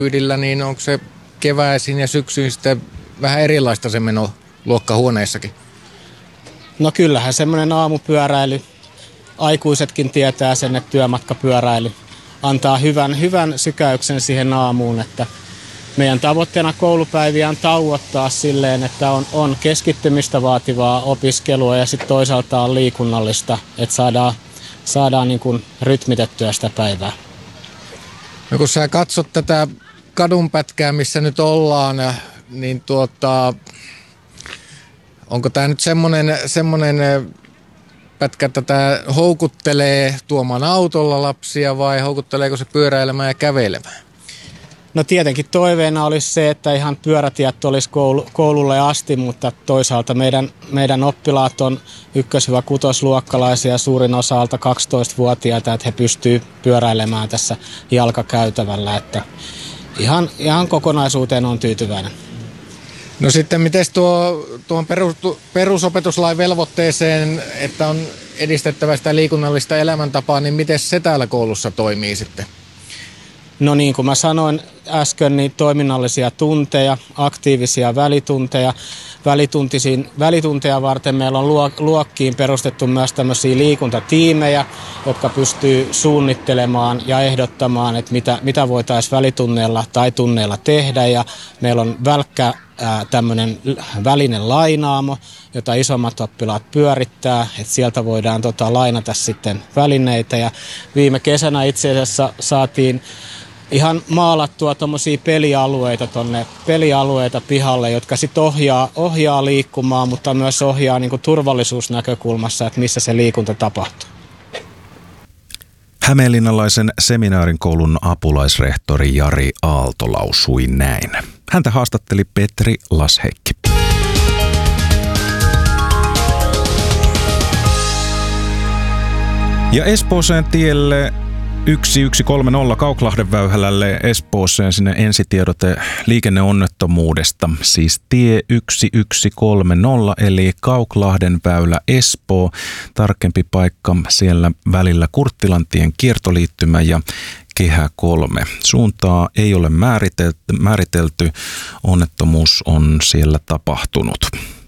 kyydillä, niin onko se keväisin ja syksyin sitten vähän erilaista se meno luokkahuoneissakin? No kyllähän semmoinen aamupyöräily, aikuisetkin tietää sen, että työmatkapyöräily antaa hyvän sykäyksen siihen aamuun, että meidän tavoitteena koulupäiviä on tauottaa silleen, että on keskittymistä vaativaa opiskelua ja sitten toisaalta on liikunnallista, että saadaan niin kuin rytmitettyä sitä päivää. No kun sä katsot tätä kadunpätkää, missä nyt ollaan, niin onko tämä nyt semmoinen pätkä, että tämä houkuttelee tuomaan autolla lapsia vai houkutteleeko se pyöräilemään ja kävelemään? No tietenkin toiveena olisi se, että ihan pyörätiet olisi koululle asti, mutta toisaalta meidän oppilaat on 1-6-luokkalaisia suurin osa alta 12-vuotiaita, että he pystyvät pyöräilemään tässä jalkakäytävällä, että ihan kokonaisuuteen on tyytyväinen. No sitten miten tuohon perusopetuslain velvoitteeseen, että on edistettävä sitä liikunnallista elämäntapaa, niin miten se täällä koulussa toimii sitten? No niin kuin mä sanoin äsken, niin toiminnallisia tunteja, aktiivisia välitunteja. Välitunteja varten meillä on luokkiin perustettu myös tämmöisiä liikuntatiimejä, jotka pystyy suunnittelemaan ja ehdottamaan, että mitä voitaisiin välitunneilla tai tunneilla tehdä. Ja meillä on välkkä tämmöinen välinen lainaamo, jota isommat oppilaat pyörittää, että sieltä voidaan lainata sitten välineitä. Ja viime kesänä itse asiassa saatiin ihan maalattua tuommoisia pelialueita pihalle, jotka sitten ohjaa liikkumaan, mutta myös ohjaa niin kuin turvallisuusnäkökulmassa, että missä se liikunta tapahtuu. Hämeenlinnalaisen seminaarin koulun apulaisrehtori Jari Aalto lausui näin. Häntä haastatteli Petri Lasheikki. Ja Espooseen tielle 1130 Kauklahden väyhälälle Espooseen sinne ensitiedote liikenneonnettomuudesta. Siis tie 1130 eli Kauklahden väylä Espoo. Tarkempi paikka siellä välillä Kurttilantien kiertoliittymä ja Kehä 3. Suuntaa ei ole määritelty. Onnettomuus on siellä tapahtunut.